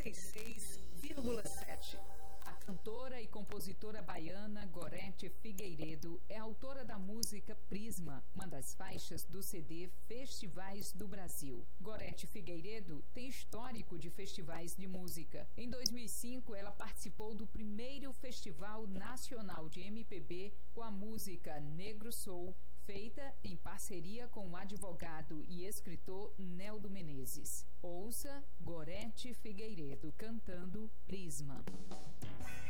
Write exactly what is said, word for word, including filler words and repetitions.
e seis vírgula sete. A cantora e compositora baiana Gorete Figueiredo é autora da música Prisma, uma das faixas do C D Festivais do Brasil. Gorete Figueiredo tem histórico de festivais de música. Em dois mil e cinco, ela participou do primeiro Festival Nacional de M P B com a música Negro Soul, feita em parceria com o advogado e escritor Neldo Menezes. Ouça Gorete Figueiredo cantando Prisma.